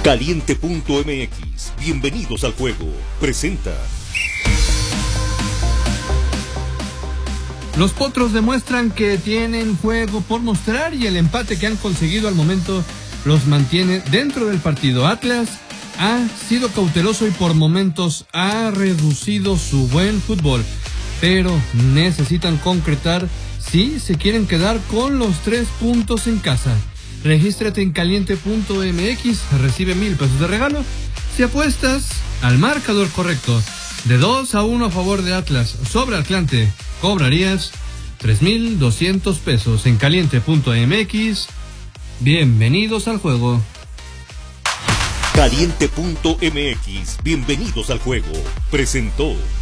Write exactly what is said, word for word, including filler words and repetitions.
Caliente punto M X, bienvenidos al juego, presenta. Los Potros demuestran que tienen juego por mostrar y el empate que han conseguido al momento los mantiene dentro del partido. Atlas ha sido cauteloso y por momentos ha reducido su buen fútbol, pero necesitan concretar si se quieren quedar con los tres puntos en casa. Regístrate en Caliente punto M X, recibe mil pesos de regalo si apuestas al marcador correcto. De dos a uno a favor de Atlas sobre Atlante, cobrarías tres mil doscientos pesos en Caliente punto M X. Bienvenidos al juego. Caliente punto M X, bienvenidos al juego, presentó.